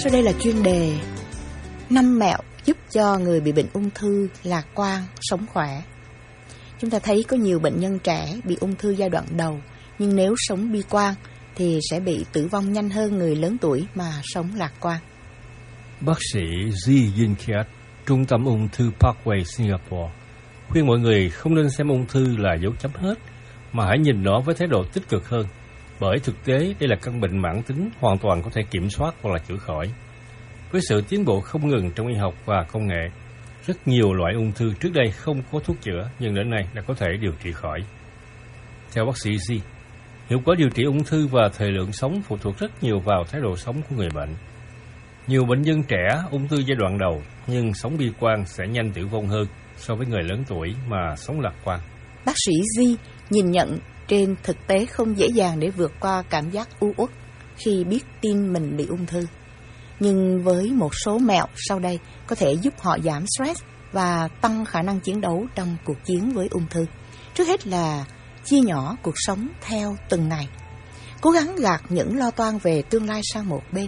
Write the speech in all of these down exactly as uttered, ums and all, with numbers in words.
Sau đây là chuyên đề năm mẹo giúp cho người bị bệnh ung thư lạc quan, sống khỏe. Chúng ta thấy có nhiều bệnh nhân trẻ bị ung thư giai đoạn đầu, nhưng nếu sống bi quan thì sẽ bị tử vong nhanh hơn người lớn tuổi mà sống lạc quan. Bác sĩ Ji Yinkiat, Trung tâm ung thư Parkway Singapore, khuyên mọi người không nên xem ung thư là dấu chấm hết, mà hãy nhìn nó với thái độ tích cực hơn. Bởi thực tế, đây là căn bệnh mãn tính hoàn toàn có thể kiểm soát hoặc là chữa khỏi. Với sự tiến bộ không ngừng trong y học và công nghệ, rất nhiều loại ung thư trước đây không có thuốc chữa, nhưng đến nay đã có thể điều trị khỏi. Theo bác sĩ Ji, hiệu quả điều trị ung thư và thời lượng sống phụ thuộc rất nhiều vào thái độ sống của người bệnh. Nhiều bệnh nhân trẻ ung thư giai đoạn đầu, nhưng sống bi quan sẽ nhanh tử vong hơn so với người lớn tuổi mà sống lạc quan. Bác sĩ Ji nhìn nhận trên thực tế không dễ dàng để vượt qua cảm giác u uất khi biết tin mình bị ung thư. Nhưng với một số mẹo sau đây có thể giúp họ giảm stress và tăng khả năng chiến đấu trong cuộc chiến với ung thư. Trước hết là chia nhỏ cuộc sống theo từng ngày. Cố gắng gạt những lo toan về tương lai sang một bên.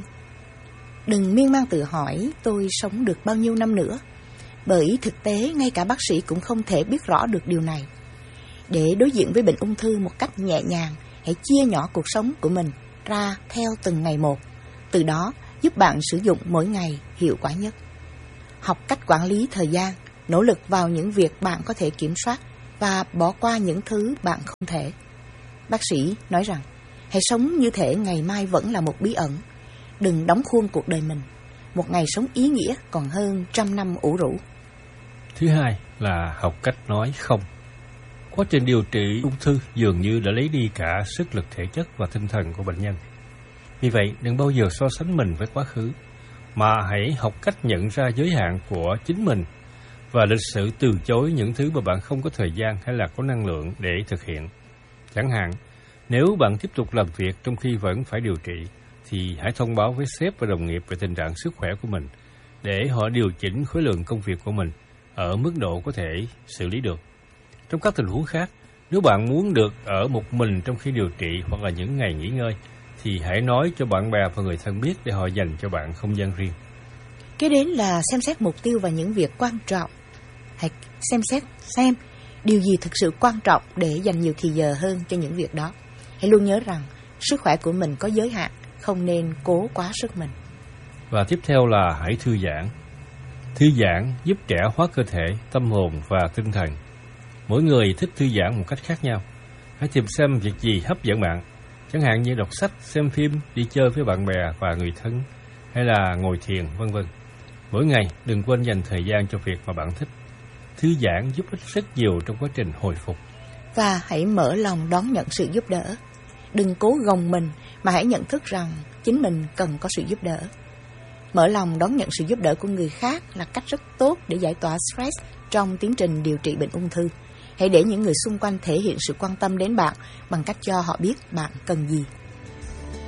Đừng miên man tự hỏi tôi sống được bao nhiêu năm nữa, bởi thực tế ngay cả bác sĩ cũng không thể biết rõ được điều này. Để đối diện với bệnh ung thư một cách nhẹ nhàng, hãy chia nhỏ cuộc sống của mình ra theo từng ngày một. Từ đó giúp bạn sử dụng mỗi ngày hiệu quả nhất. Học cách quản lý thời gian, nỗ lực vào những việc bạn có thể kiểm soát và bỏ qua những thứ bạn không thể. Bác sĩ nói rằng, hãy sống như thể ngày mai vẫn là một bí ẩn. Đừng đóng khuôn cuộc đời mình. Một ngày sống ý nghĩa còn hơn trăm năm ủ rũ. Thứ hai là học cách nói không. Quá trình điều trị ung thư dường như đã lấy đi cả sức lực thể chất và tinh thần của bệnh nhân. Vì vậy, đừng bao giờ so sánh mình với quá khứ, mà hãy học cách nhận ra giới hạn của chính mình và lịch sự từ chối những thứ mà bạn không có thời gian hay là có năng lượng để thực hiện. Chẳng hạn, nếu bạn tiếp tục làm việc trong khi vẫn phải điều trị, thì hãy thông báo với sếp và đồng nghiệp về tình trạng sức khỏe của mình, để họ điều chỉnh khối lượng công việc của mình ở mức độ có thể xử lý được. Trong các tình huống khác, nếu bạn muốn được ở một mình trong khi điều trị hoặc là những ngày nghỉ ngơi, thì hãy nói cho bạn bè và người thân biết để họ dành cho bạn không gian riêng. Kế đến là xem xét mục tiêu và những việc quan trọng. Hãy xem xét xem điều gì thực sự quan trọng để dành nhiều thì giờ hơn cho những việc đó. Hãy luôn nhớ rằng sức khỏe của mình có giới hạn, không nên cố quá sức mình. Và tiếp theo là hãy thư giãn. Thư giãn giúp trẻ hóa cơ thể, tâm hồn và tinh thần. Mỗi người thích thư giãn một cách khác nhau. Hãy tìm xem việc gì hấp dẫn bạn, chẳng hạn như đọc sách, xem phim, đi chơi với bạn bè và người thân, hay là ngồi thiền, vân vân. Mỗi ngày đừng quên dành thời gian cho việc mà bạn thích. Thư giãn giúp ích rất nhiều trong quá trình hồi phục. Và hãy mở lòng đón nhận sự giúp đỡ. Đừng cố gồng mình, mà hãy nhận thức rằng chính mình cần có sự giúp đỡ. Mở lòng đón nhận sự giúp đỡ của người khác là cách rất tốt để giải tỏa stress trong tiến trình điều trị bệnh ung thư. Hãy để những người xung quanh thể hiện sự quan tâm đến bạn bằng cách cho họ biết bạn cần gì.